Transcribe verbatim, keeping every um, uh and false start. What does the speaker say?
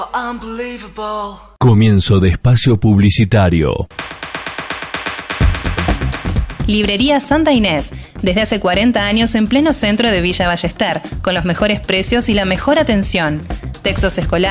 Comienzo de espacio publicitario. Librería Santa Inés, desde hace cuarenta años en pleno centro de Villa Ballester, con los mejores precios y la mejor atención. Textos escolares.